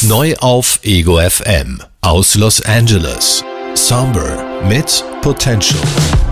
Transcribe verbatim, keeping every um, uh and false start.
Neu auf Ego F M aus Los Angeles. Somber mit Potential.